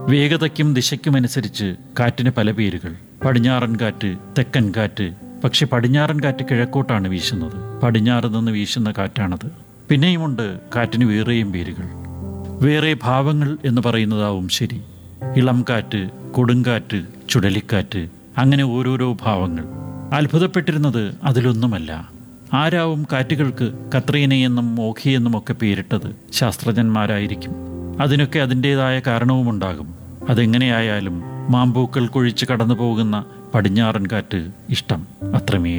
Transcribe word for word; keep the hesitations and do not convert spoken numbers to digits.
വേഗതയ്ക്കും ദിശയ്ക്കുമനുസരിച്ച് കാറ്റിന് പല പേരുകൾ. പടിഞ്ഞാറൻ കാറ്റ്, തെക്കൻ കാറ്റ്. പക്ഷെ പടിഞ്ഞാറൻ കാറ്റ് കിഴക്കോട്ടാണ് വീശുന്നത്. പടിഞ്ഞാറ് നിന്ന് വീശുന്ന കാറ്റാണത്. പിന്നെയുമുണ്ട് കാറ്റിന് വേറെയും പേരുകൾ. വേറെ ഭാവങ്ങൾ എന്ന് പറയുന്നതാവും ശരി. ഇളം കാറ്റ്, കൊടുങ്കാറ്റ്, ചുഴലിക്കാറ്റ്, അങ്ങനെ ഓരോരോ ഭാവങ്ങൾ. അത്ഭുതപ്പെട്ടിരുന്നത് അതിലൊന്നുമല്ല. ആരാവും കാറ്റുകൾക്ക് കത്രീനയെന്നും മോഖിയെന്നും ഒക്കെ പേരിട്ടത്? ശാസ്ത്രജ്ഞന്മാരായിരിക്കും. അതിനൊക്കെ അതിൻ്റേതായ കാരണവുമുണ്ടാകും. അതെങ്ങനെയായാലും മാമ്പൂക്കൾ കൊഴിച്ച് കടന്നു പോകുന്ന പടിഞ്ഞാറൻ കാറ്റ് ഇഷ്ടം അത്രമേ.